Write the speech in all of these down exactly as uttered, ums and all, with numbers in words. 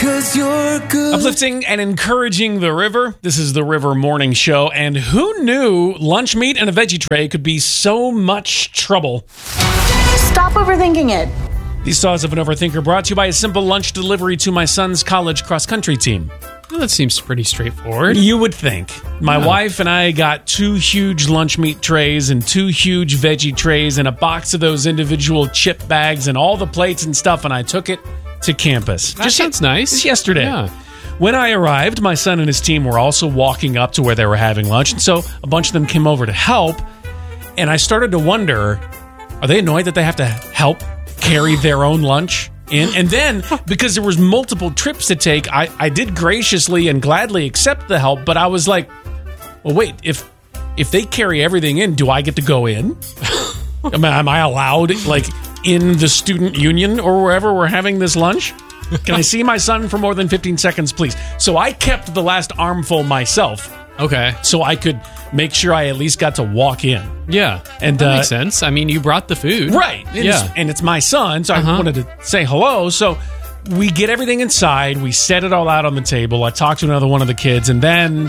'cause you're good. Uplifting and encouraging the river. This is the River Morning Show. And who knew lunch meat and a veggie tray could be so much trouble? Stop overthinking it. These thoughts of an overthinker brought to you by a simple lunch delivery to my son's college cross-country team. Well, that seems pretty straightforward. You would think. My Yeah. wife and I got two huge lunch meat trays and two huge veggie trays and a box of those individual chip bags and all the plates and stuff, and I took it to campus. That sounds nice. Just yesterday. Yeah. When I arrived, my son and his team were also walking up to where they were having lunch, and so a bunch of them came over to help, and I started to wonder, are they annoyed that they have to help carry their own lunch in? And then, because there was multiple trips to take, I, I did graciously and gladly accept the help, but I was like, well, wait, if if they carry everything in, do I get to go in? am, I, am I allowed, like, in the student union or wherever we're having this lunch? Can I see my son for more than fifteen seconds, please? So I kept the last armful myself. Okay. So I could make sure I at least got to walk in. Yeah. And that uh, makes sense. I mean, you brought the food. Right. And Yeah. It's, and it's my son, so Uh-huh. I wanted to say hello. So we get everything inside. We set it all out on the table. I talked to another one of the kids, and then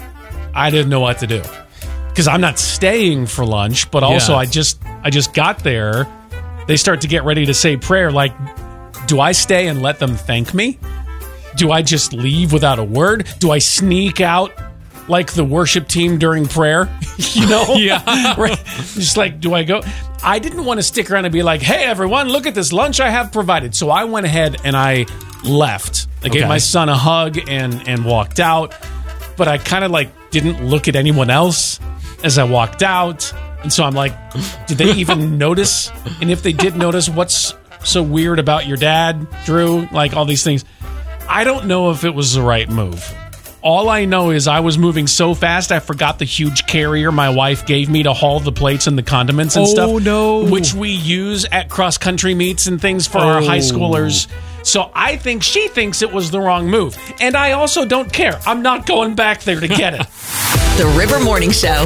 I didn't know what to do. Because I'm not staying for lunch, but also Yeah. I just I just got there. They start to get ready to say prayer. Like, do I stay and let them thank me? Do I just leave without a word? Do I sneak out like the worship team during prayer? You know? Yeah. Right? Just like, do I go? I didn't want to stick around and be like, hey, everyone, look at this lunch I have provided. So I went ahead and I left. I gave Okay. my son a hug and, and walked out. But I kind of like didn't look at anyone else as I walked out. And so I'm like, did they even notice? And if they did notice, what's so weird about your dad, Drew? Like all these things. I don't know if it was the right move. All I know is I was moving so fast, I forgot the huge carrier my wife gave me to haul the plates and the condiments and Oh, stuff. no. Which we use at cross-country meets and things for our Oh. high schoolers. So I think she thinks it was the wrong move. And I also don't care. I'm not going back there to get it. The River Morning Show.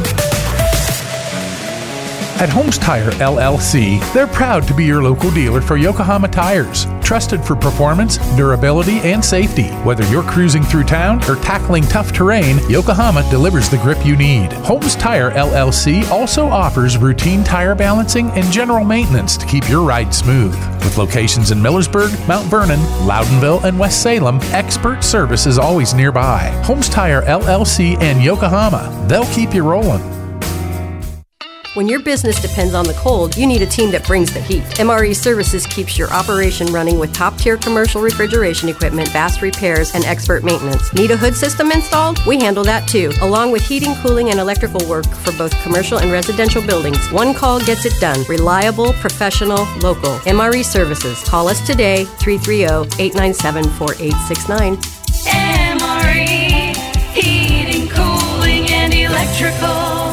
At Holmes Tire L L C, they're proud to be your local dealer for Yokohama tires. Trusted for performance, durability, and safety. Whether you're cruising through town or tackling tough terrain, Yokohama delivers the grip you need. Holmes Tire L L C also offers routine tire balancing and general maintenance to keep your ride smooth. With locations in Millersburg, Mount Vernon, Loudonville, and West Salem, expert service is always nearby. Holmes Tire L L C and Yokohama. They'll keep you rolling. When your business depends on the cold, you need a team that brings the heat. M R E Services keeps your operation running with top-tier commercial refrigeration equipment, fast repairs, and expert maintenance. Need a hood system installed? We handle that too, along with heating, cooling, and electrical work for both commercial and residential buildings. One call gets it done. Reliable, professional, local. M R E Services. Call us today, three three zero, eight nine seven, four eight six nine. M R E, heating, cooling, and electrical.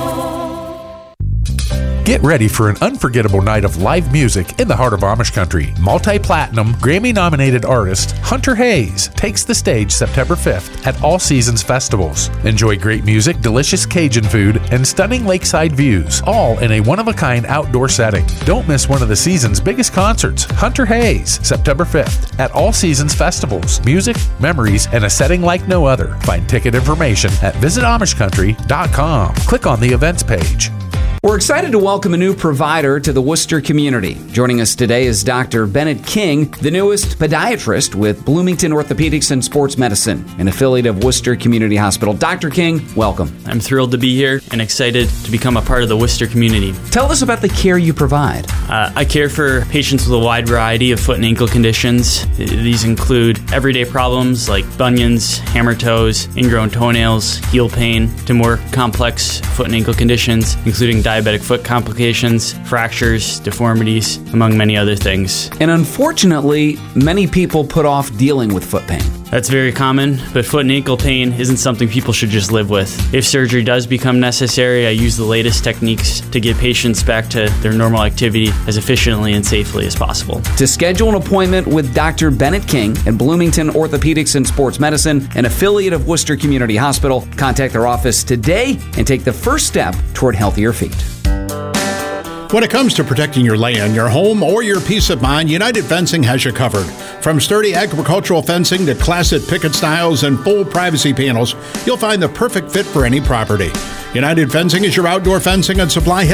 Get ready for an unforgettable night of live music in the heart of Amish country. Multi-platinum, Grammy-nominated artist Hunter Hayes takes the stage September fifth at All Seasons Festivals. Enjoy great music, delicious Cajun food, and stunning lakeside views, all in a one-of-a-kind outdoor setting. Don't miss one of the season's biggest concerts, Hunter Hayes, September fifth at All Seasons Festivals. Music, memories, and a setting like no other. Find ticket information at visit amish country dot com. Click on the events page. We're excited to welcome a new provider to the Worcester community. Joining us today is Doctor Bennett King, the newest podiatrist with Bloomington Orthopedics and Sports Medicine, an affiliate of Worcester Community Hospital. Doctor King, welcome. I'm thrilled to be here and excited to become a part of the Worcester community. Tell us about the care you provide. Uh, I care for patients with a wide variety of foot and ankle conditions. These include everyday problems like bunions, hammer toes, ingrown toenails, heel pain, to more complex foot and ankle conditions, including diabetic foot complications, fractures, deformities, among many other things. And unfortunately, many people put off dealing with foot pain. That's very common, but foot and ankle pain isn't something people should just live with. If surgery does become necessary, I use the latest techniques to get patients back to their normal activity as efficiently and safely as possible. To schedule an appointment with Doctor Bennett King at Bloomington Orthopedics and Sports Medicine, an affiliate of Worcester Community Hospital, contact their office today and take the first step toward healthier feet. When it comes to protecting your land, your home, or your peace of mind, United Fencing has you covered. From sturdy agricultural fencing to classic picket styles and full privacy panels, you'll find the perfect fit for any property. United Fencing is your outdoor fencing and supply